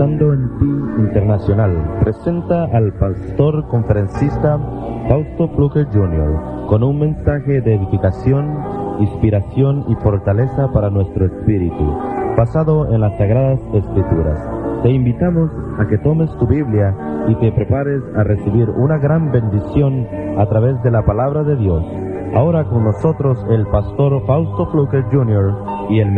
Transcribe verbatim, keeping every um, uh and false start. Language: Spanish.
Pensando en Ti Internacional presenta al pastor conferencista Fausto Fluker junior con un mensaje de edificación, inspiración y fortaleza para nuestro espíritu, basado en las Sagradas Escrituras. Te invitamos a que tomes tu Biblia y te prepares a recibir una gran bendición a través de la palabra de Dios. Ahora con nosotros el pastor Fausto Fluker junior y el